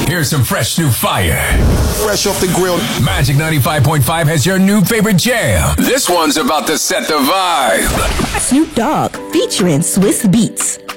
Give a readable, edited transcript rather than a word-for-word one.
Here's some fresh new fire. Fresh off the grill. Magic 95.5 has your new favorite jam. This one's about to set the vibe. Snoop Dogg featuring Swiss Beats.